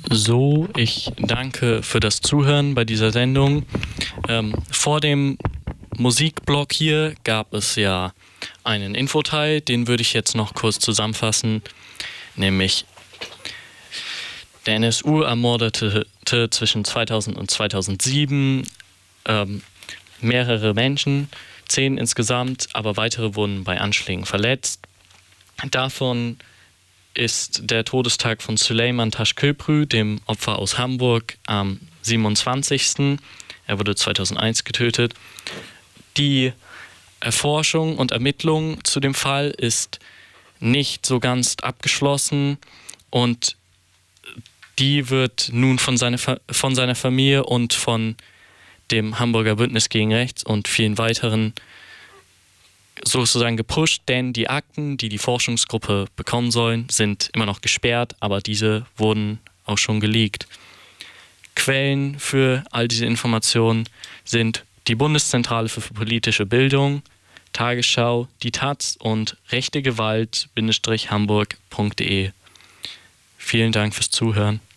So, ich danke für das Zuhören bei dieser Sendung. Vor dem Musikblock hier gab es ja einen Infoteil, den würde ich jetzt noch kurz zusammenfassen, nämlich der NSU ermordete zwischen 2000 und 2007 mehrere Menschen, 10 insgesamt, aber weitere wurden bei Anschlägen verletzt. Davon ist der Todestag von Süleyman Taşköprü, dem Opfer aus Hamburg, am 27. Er wurde 2001 getötet. Die Erforschung und Ermittlung zu dem Fall ist nicht so ganz abgeschlossen und die wird nun von seiner Familie und von dem Hamburger Bündnis gegen Rechts und vielen weiteren sozusagen gepusht, denn die Akten, die die Forschungsgruppe bekommen sollen, sind immer noch gesperrt, aber diese wurden auch schon geleakt. Quellen für all diese Informationen sind die Bundeszentrale für politische Bildung, Tagesschau, die taz und rechtegewalt-hamburg.de. Vielen Dank fürs Zuhören.